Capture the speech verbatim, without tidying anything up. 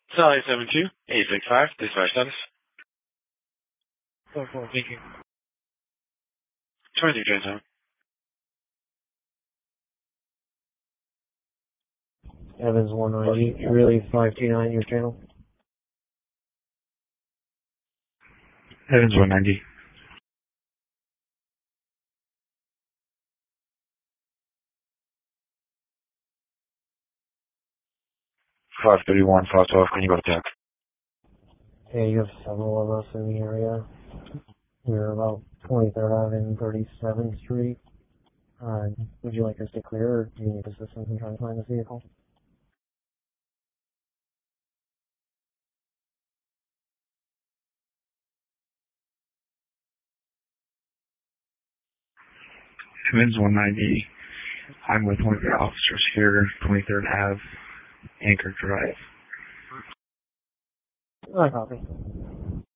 Sally seven two eight six five, dispatch status. four four, thank you. twenty-three train time. Evans one ninety, really five two nine, your channel. Evans one ninety. five thirty-one, five twelve, can you go to tech? Hey, you have several of us in the area. We're about twenty-third Avenue and thirty-seventh Street. Uh, would you like us to clear, or do you need assistance in trying to find this vehicle? Evans one ninety. I'm with one of your officers here, twenty-third Avenue, Anchor Drive. I copy.